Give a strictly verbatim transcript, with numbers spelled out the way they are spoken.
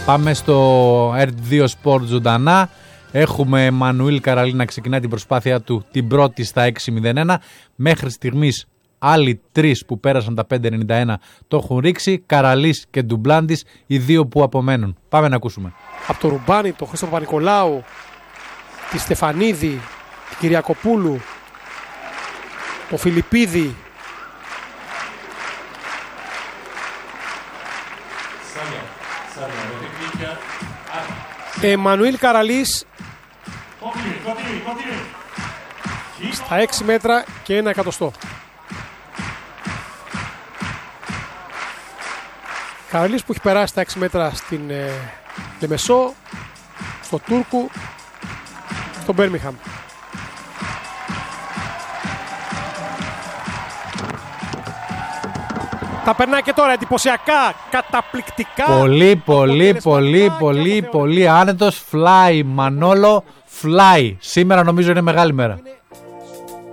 Πάμε στο ερ δύο Sport ζωντανά. Έχουμε Μανουήλ Καραλή να ξεκινά την προσπάθεια του την πρώτη στα έξι μηδέν ένα. Μέχρι στιγμής άλλοι τρεις που πέρασαν τα πέντε ενενήντα ένα το έχουν ρίξει. Καραλής και Ντουμπλάντης, οι δύο που απομένουν. Πάμε να ακούσουμε. Από το Ρουμπάνι, τον Χρήστο Παπα-Νικολάου, τη Στεφανίδη, την Κυριακοπούλου, τον Φιλιππίδη. Εμμανουήλ Καραλής στα έξι μέτρα και ένα εκατοστό. Καραλής που έχει περάσει τα έξι μέτρα στην ε, Λεμεσό, στο Τούρκου, στο Μπέρμιχαμ. Τα περνάει και τώρα εντυπωσιακά, καταπληκτικά. Πολύ, πολύ, πολύ, πολύ, πολύ άνετος. Fly, Μανόλο, fly. Σήμερα νομίζω είναι μεγάλη μέρα.